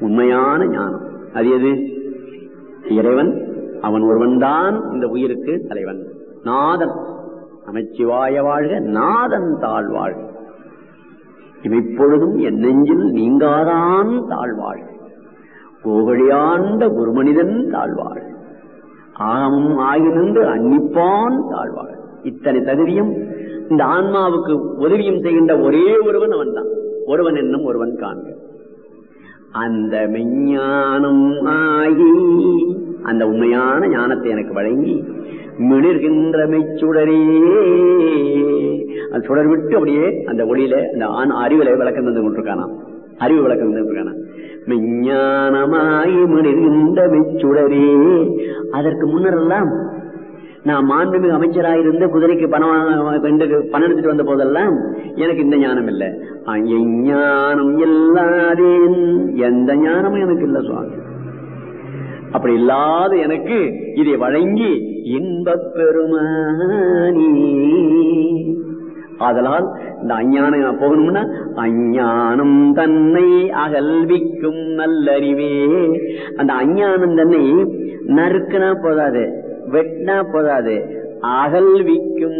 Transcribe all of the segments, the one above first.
உண்மையான ஞானம். அது எது? இறைவன் அவன் ஒருவன் தான் இந்த உயிருக்கு தலைவன். நாதன் நமச்சிவாய வாழ்க, நாதன் தாழ்வாழ்க, இமைப்பொழுதும் என் நெஞ்சில் நீங்காதான் தாழ்வாழ்க, கோகழியாண்ட குருமனிதன் தாழ்வாழ்க, ஆகமும் ஆகி நின்று அன்னிப்பான் தாழ்வாழ்க. இத்தனை தகுதியும் இந்த ஆன்மாவுக்கு உதவியும் செய்கின்ற ஒரே ஒருவன் அவன் தான். ஒருவன் என்னும் ஒருவன் காண்க. அந்த மெஞ்ஞானம் ஆகி அந்த உண்மையான ஞானத்தை எனக்கு வழங்கி மிளிர்கின்ற மெய்ச்சுடரே, அந்த சுடர் விட்டு அப்படியே அந்த ஒளியில அந்த அறிவில விளக்கம் தந்து கொண்டிருக்கானா, அறிவு விளக்கம் தந்து கொண்டிருக்கானா. மெஞ்ஞானமாய் மிளிர்கின்ற மெய்ச்சுடரே. அதற்கு முன்னரெல்லாம் நான் மாண்புமிகு அமைச்சராயிருந்து குதிரைக்கு பணம் எடுத்துட்டு வந்த போதெல்லாம் எனக்கு இந்த ஞானம் இல்லை. ஞானம் இல்லாதேன், எந்த ஞானமும் எனக்கு இல்லை சுவாமி. அப்படி இல்லாத எனக்கு இதை வழங்கி இன்பப் பெருமானி. அதனால் இந்த அஞ்ஞானம் போகணும்னா அஞ்ஞானம் தன்னை அகல்விக்கும் நல்லறிவே. அந்த அஞ்ஞானம் தன்னை நறுக்குனா போதாது, வெட்டினா போதாது, அகல்விக்கும்.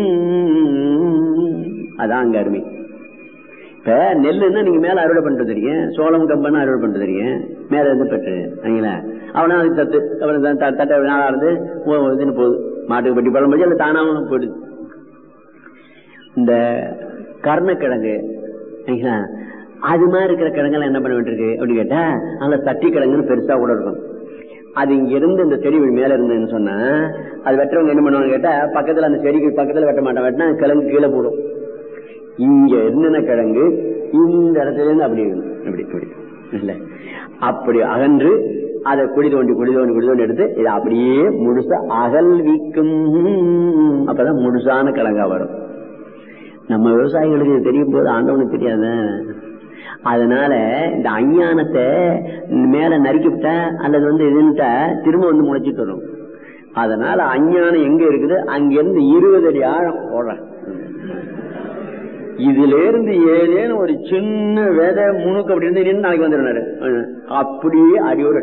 அதான் அங்க அருமை. இப்ப நெல்லுன்னா நீங்க மேல அறுவடை பண்ணிட்டு வந்துருக்கீங்க, சோளம் கம்பன்னு அறுவடை பண்ணிட்டு வந்துருக்கீங்க, மேல இருந்து பெற்று அவனா அது தத்து தட்டை நாளாவது போகுது, மாட்டுக்கு பட்டி பழம் போச்சு, அது தானாம போயிடுது. இந்த கர்ணக்கிழங்கு அது மாதிரி இருக்கிற கிழங்கெல்லாம் என்ன பண்ண வேண்டியிருக்கு அப்படின்னு கேட்டா, அந்த தட்டி கிழங்குன்னு பெருசா கூட இருக்கும். அது இங்க இருந்து இந்த செடி மேல இருந்துன்னு சொன்னா அது வெட்டுறவங்க என்ன பண்ணுவாங்க கேட்டா, பக்கத்துல அந்த செடிக்கு பக்கத்துல வெட்ட மாட்டான், வெட்டினா கிழங்கு கீழே போடும். இங்க இருந்த கிழங்கு இந்த இடத்துல இருந்து அப்படி இப்படி இல்ல, அப்படி அகன்று அதை குடி தோண்டி எடுத்து இதை அப்படியே முழுசா அகல்விக்கும். அப்பதான் முழுசான கிழங்கா வரும். நம்ம விவசாயிகளுக்கு தெரியும் போது ஆண்டவனுக்கு தெரியாத. அதனால இந்த அஞ்ஞானத்தை மேல நறுக்கிவிட்டா அல்லது இதுன்ட்டா திரும்ப முளைச்சிட்டு வரும். அதனால அஞ்ஞானம் எங்க இருக்குது, அங்கிருந்து 20 அடி ஆழம் போடுறேன். இதுல இருந்து ஏதேனும் ஒரு சின்ன விதை முணுக்கு அப்படி இருந்து நாளைக்கு வந்துடுறாரு. அப்படியே அறிவுரை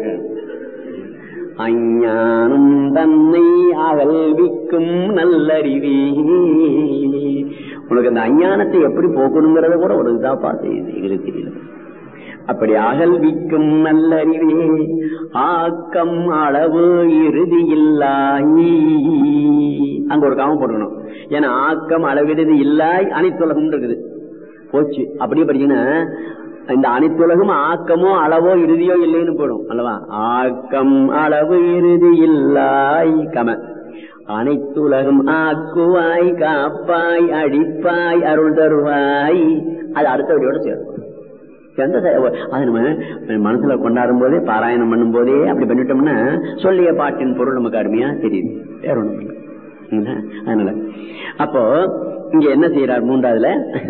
அஞ்ஞானம் தன்னை அகல்விக்கும் நல்லறிவே. உனக்கு அந்த அஞ்ஞானத்தை எப்படி போக்கணுங்கிறத கூட ஒரு இதா பார்த்து எங்களுக்கு தெரியல. அப்படி அகல்விக்கும் நல்லறிவே ஆக்கம் அளவு இறுதி இல்லாய். அங்க ஒரு காமம் போடணும். ஏன்னா ஆக்கம் அளவிறுதி இல்லாய் அனைத்துலகம் இருக்குது போச்சு. அப்படியே படிச்சீங்கன்னா இந்த அனைத்துலகம் ஆக்கமோ அளவோ இறுதியோ இல்லைன்னு போடும் அல்லவா. ஆக்கம் அளவு இறுதி இல்லாய் கம அனைத்துலகம் ஆக்குவாய் காப்பாய் அடிப்பாய் அருள் தருவாய். அது அடுத்த வழியோட சேரும். அது நம்ம மனசுல கொண்டாடும் போதே பாராயணம் பண்ணும் போதே அப்படி பண்ணிட்டோம்னா சொல்லிய பாட்டின் பொருள் நமக்கு அருமையா தெரியுது. வேற ஒண்ணு. அதனால அப்போ இங்க என்ன செய்யறார் மூன்றாவதுல,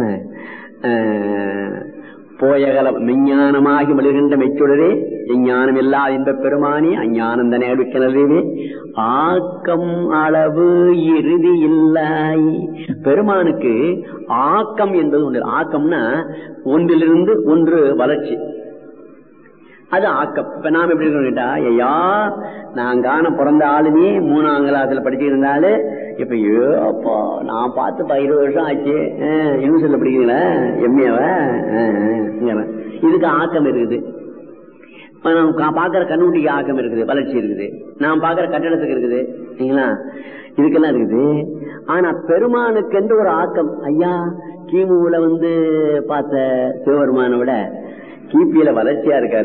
போயகல மெஞ்ஞானமாகி மலிகின்ற மெச்சுடரே எஞ்ஞானம் எல்லா இன்ப பெருமானி அஞ்ஞானந்தனை அடிக்கவே ஆக்கம் அளவு இறுதி இல்லாய். பெருமானுக்கு ஆக்கம் என்பது ஒன்று. ஆக்கம்னா ஒன்றிலிருந்து ஒன்று வளர்ச்சி, அது ஆக்கம். இப்ப நாம எப்படி இருக்கணும் கேட்டா, ஐயா நான் காண பிறந்த ஆளுமே 3ஆம் கிளாஸ்ல படிச்சுட்டு இருந்தாலும் இப்ப ஏப்பா நான் பார்த்து 20 வருஷம் ஆச்சு, யூனிவர்சிட்டியில படிக்கிறீங்களா எம்ஏவ, இதுக்கு ஆக்கம் இருக்குது. நான் பாக்குற கண்ணுட்டிக்கு ஆக்கம் இருக்குது, வளர்ச்சி இருக்குது. நான் பாக்குற கட்டடத்துக்கு இருக்குது, சரிங்களா, இதுக்கெல்லாம் இருக்குது. ஆனா பெருமானுக்கு என்று ஒரு ஆக்கம். ஐயா கிமுல பார்த்த சிவபெருமானை விட கிபியில வளர்ச்சியா இருக்காரு.